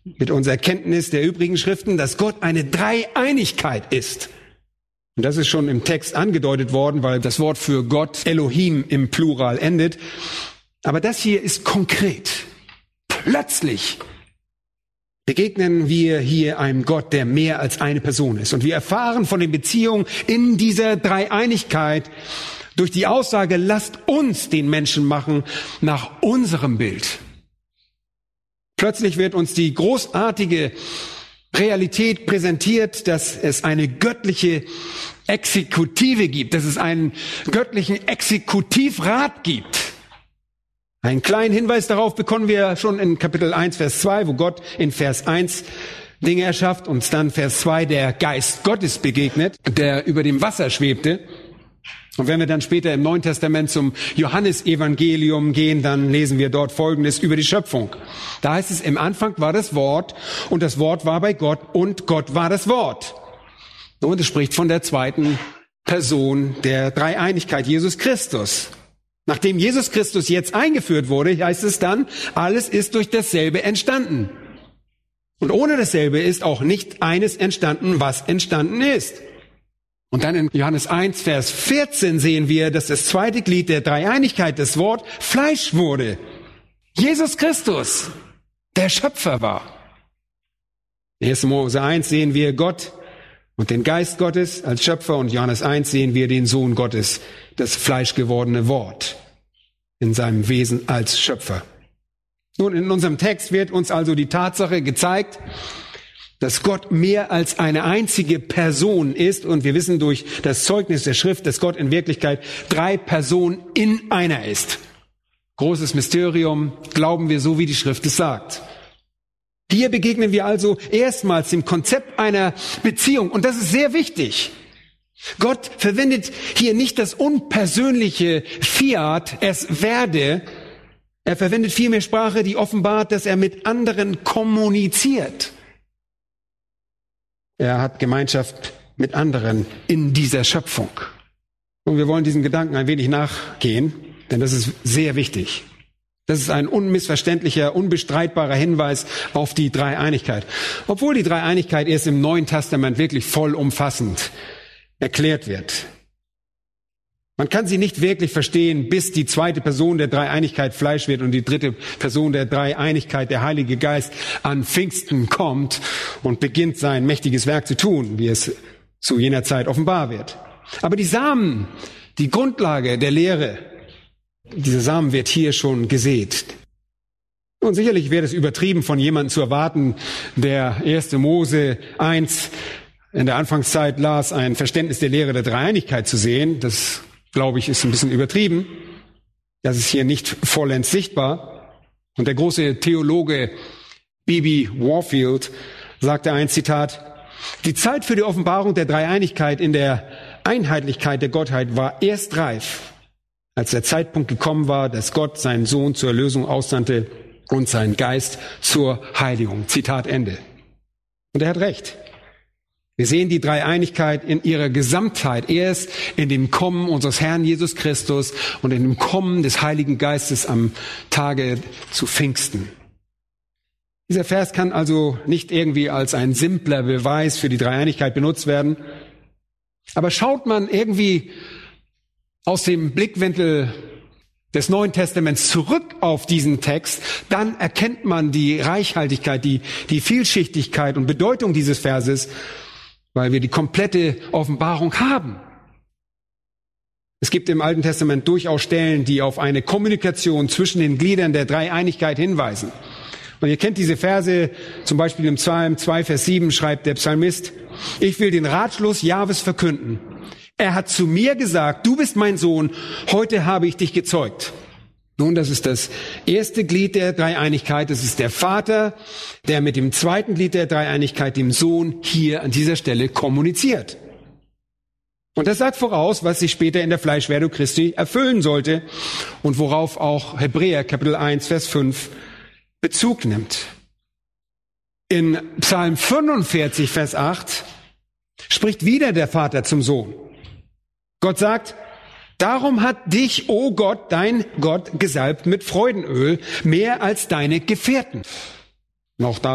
mit unserer Kenntnis der übrigen Schriften, dass Gott eine Dreieinigkeit ist. Und das ist schon im Text angedeutet worden, weil das Wort für Gott Elohim im Plural endet. Aber das hier ist konkret. Plötzlich begegnen wir hier einem Gott, der mehr als eine Person ist. Und wir erfahren von den Beziehungen in dieser Dreieinigkeit durch die Aussage, lasst uns den Menschen machen nach unserem Bild. Plötzlich wird uns die großartige Realität präsentiert, dass es eine göttliche Exekutive gibt, dass es einen göttlichen Exekutivrat gibt. Einen kleinen Hinweis darauf bekommen wir schon in Kapitel 1, Vers 2, wo Gott in Vers 1 Dinge erschafft, uns dann Vers 2 der Geist Gottes begegnet, der über dem Wasser schwebte. Und wenn wir dann später im Neuen Testament zum Johannesevangelium gehen, dann lesen wir dort Folgendes über die Schöpfung. Da heißt es, im Anfang war das Wort und das Wort war bei Gott und Gott war das Wort. Und es spricht von der zweiten Person der Dreieinigkeit, Jesus Christus. Nachdem Jesus Christus jetzt eingeführt wurde, heißt es dann, alles ist durch dasselbe entstanden. Und ohne dasselbe ist auch nicht eines entstanden, was entstanden ist. Und dann in Johannes 1, Vers 14 sehen wir, dass das zweite Glied der Dreieinigkeit, das Wort, Fleisch wurde. Jesus Christus, der Schöpfer war. In 1. Mose 1 sehen wir Gott und den Geist Gottes als Schöpfer und Johannes 1 sehen wir den Sohn Gottes, das fleischgewordene Wort, in seinem Wesen als Schöpfer. Nun, in unserem Text wird uns also die Tatsache gezeigt, dass Gott mehr als eine einzige Person ist. Und wir wissen durch das Zeugnis der Schrift, dass Gott in Wirklichkeit 3 Personen in einer ist. Großes Mysterium, glauben wir so, wie die Schrift es sagt. Hier begegnen wir also erstmals dem Konzept einer Beziehung. Und das ist sehr wichtig. Gott verwendet hier nicht das unpersönliche Fiat, es werde. Er verwendet vielmehr Sprache, die offenbart, dass er mit anderen kommuniziert. Er hat Gemeinschaft mit anderen in dieser Schöpfung. Und wir wollen diesem Gedanken ein wenig nachgehen, denn das ist sehr wichtig. Das ist ein unmissverständlicher, unbestreitbarer Hinweis auf die Dreieinigkeit. Obwohl die Dreieinigkeit erst im Neuen Testament wirklich vollumfassend erklärt wird. Man kann sie nicht wirklich verstehen, bis die zweite Person der Dreieinigkeit Fleisch wird und die dritte Person der Dreieinigkeit, der Heilige Geist, an Pfingsten kommt und beginnt sein mächtiges Werk zu tun, wie es zu jener Zeit offenbar wird. Aber die Samen, die Grundlage der Lehre, dieser Samen wird hier schon gesät. Und sicherlich wäre es übertrieben, von jemandem zu erwarten, der 1. Mose 1 in der Anfangszeit las, ein Verständnis der Lehre der Dreieinigkeit zu sehen. Das, glaube ich, ist ein bisschen übertrieben. Das ist hier nicht vollends sichtbar. Und der große Theologe B.B. Warfield sagte ein Zitat, die Zeit für die Offenbarung der Dreieinigkeit in der Einheitlichkeit der Gottheit war erst reif, als der Zeitpunkt gekommen war, dass Gott seinen Sohn zur Erlösung aussandte und seinen Geist zur Heiligung. Zitat Ende. Und er hat recht. Wir sehen die Dreieinigkeit in ihrer Gesamtheit erst in dem Kommen unseres Herrn Jesus Christus und in dem Kommen des Heiligen Geistes am Tage zu Pfingsten. Dieser Vers kann also nicht irgendwie als ein simpler Beweis für die Dreieinigkeit benutzt werden. Aber schaut man irgendwie aus dem Blickwinkel des Neuen Testaments zurück auf diesen Text, dann erkennt man die Reichhaltigkeit, die Vielschichtigkeit und Bedeutung dieses Verses, weil wir die komplette Offenbarung haben. Es gibt im Alten Testament durchaus Stellen, die auf eine Kommunikation zwischen den Gliedern der Dreieinigkeit hinweisen. Und ihr kennt diese Verse, zum Beispiel im Psalm 2, Vers 7 schreibt der Psalmist, ich will den Ratschluss Jahwes verkünden. Er hat zu mir gesagt, du bist mein Sohn, heute habe ich dich gezeugt. Nun, das ist das erste Glied der Dreieinigkeit. Das ist der Vater, der mit dem zweiten Glied der Dreieinigkeit, dem Sohn, hier an dieser Stelle kommuniziert. Und das sagt voraus, was sich später in der Fleischwerdung Christi erfüllen sollte und worauf auch Hebräer Kapitel 1, Vers 5 Bezug nimmt. In Psalm 45, Vers 8 spricht wieder der Vater zum Sohn. Gott sagt, darum hat dich, o Gott, dein Gott, gesalbt mit Freudenöl, mehr als deine Gefährten. Noch da